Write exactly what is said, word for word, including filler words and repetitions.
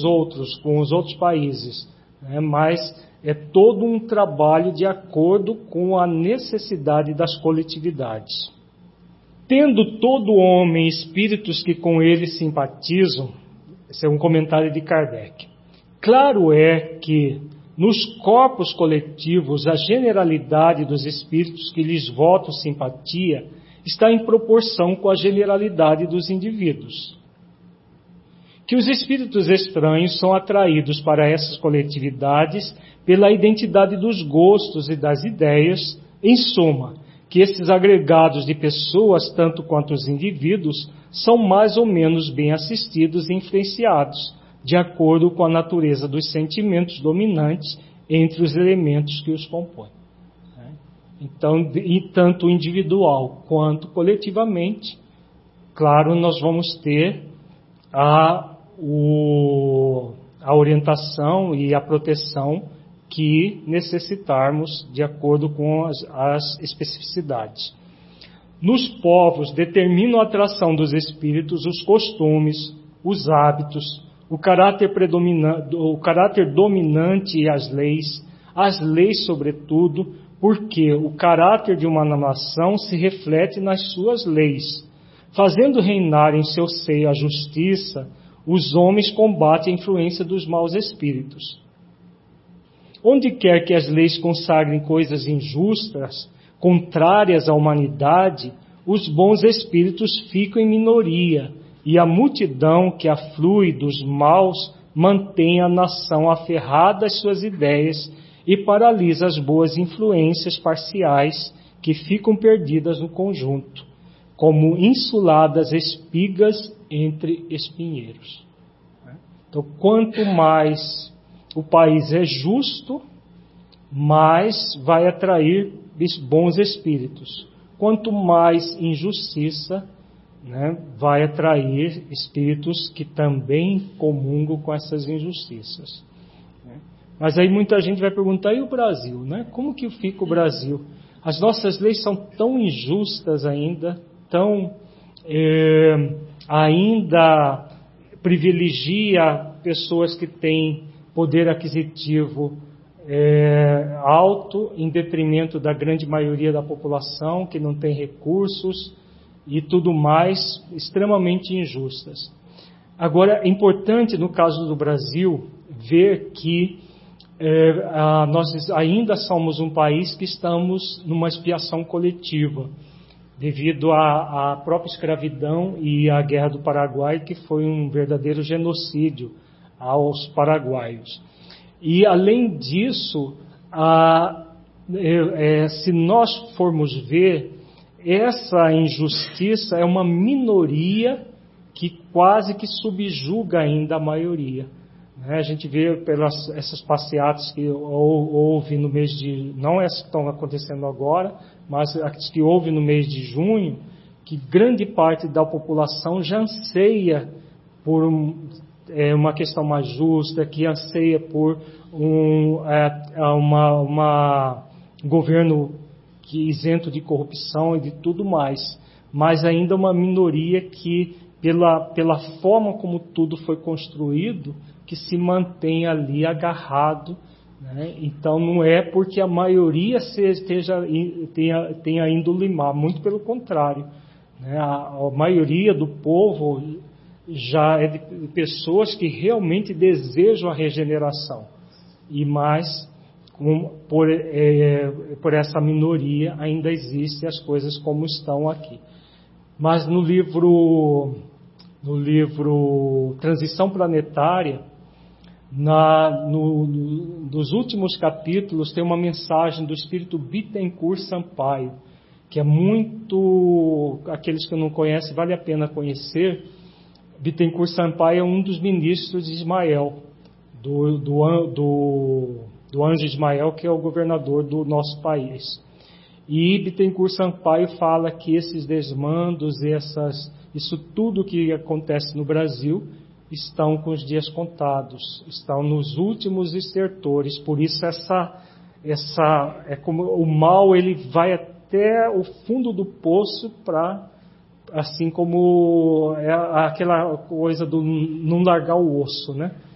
os outros, com os outros países, né? Mas é todo um trabalho de acordo com a necessidade das coletividades. Tendo todo homem espíritos que com ele simpatizam, esse é um comentário de Kardec. Claro é que nos corpos coletivos a generalidade dos espíritos que lhes votam simpatia está em proporção com a generalidade dos indivíduos. Que os espíritos estranhos são atraídos para essas coletividades pela identidade dos gostos e das ideias, em suma, que esses agregados de pessoas, tanto quanto os indivíduos, são mais ou menos bem assistidos e influenciados, de acordo com a natureza dos sentimentos dominantes entre os elementos que os compõem. Então, e tanto individual quanto coletivamente, claro, nós vamos ter a, o, a orientação e a proteção que necessitarmos de acordo com as, as especificidades. Nos povos, determinam a atração dos espíritos os costumes, os hábitos, o caráter, predominante, o caráter dominante e as leis, as leis sobretudo, porque o caráter de uma nação se reflete nas suas leis. Fazendo reinar em seu seio a justiça, os homens combatem a influência dos maus espíritos. Onde quer que as leis consagrem coisas injustas, contrárias à humanidade, os bons espíritos ficam em minoria, e a multidão que aflui dos maus mantém a nação aferrada às suas ideias e paralisa as boas influências parciais que ficam perdidas no conjunto, como insuladas espigas entre espinheiros. Então, quanto mais o país é justo, mais vai atrair bons espíritos. Quanto mais injustiça, né, vai atrair espíritos que também comungam com essas injustiças. Né? Mas aí muita gente vai perguntar, e o Brasil? Né? Como que fica o Brasil? As nossas leis são tão injustas ainda, tão é, ainda privilegia pessoas que têm poder aquisitivo é, alto, em detrimento da grande maioria da população, que não tem recursos e tudo mais, extremamente injustas. Agora, é importante, no caso do Brasil, ver que é, a, nós ainda somos um país que estamos numa expiação coletiva, devido à, à própria escravidão e à Guerra do Paraguai, que foi um verdadeiro genocídio aos paraguaios. E, além disso, a, é, é, se nós formos ver, essa injustiça é uma minoria que quase que subjuga ainda a maioria. Né? A gente vê pelas essas passeatas que houve no mês de... não essas que estão acontecendo agora, mas as que houve no mês de junho, que grande parte da população já anseia por um, é, uma questão mais justa, que anseia por um é, uma, uma governo que isento de corrupção e de tudo mais, mas ainda uma minoria que, pela, pela forma como tudo foi construído, que se mantém ali agarrado, né? Então não é porque a maioria esteja, tenha, tenha índole má, muito pelo contrário, né? a, a maioria do povo já é de pessoas que realmente desejam a regeneração, e mais com, por, é, por essa minoria ainda existem as coisas como estão aqui. Mas no livro, no livro Transição Planetária, na, no, no, nos últimos capítulos tem uma mensagem do espírito Bittencourt Sampaio, que é muito, aqueles que não conhecem, vale a pena conhecer. Bittencourt Sampaio é um dos ministros de Ismael, do, do, do, do Anjo Ismael, que é o governador do nosso país. E Bittencourt Sampaio fala que esses desmandos, essas, isso tudo que acontece no Brasil, estão com os dias contados, estão nos últimos estertores. Por isso essa, essa é como o mal, ele vai até o fundo do poço, para, assim como é aquela coisa do não largar o osso, né?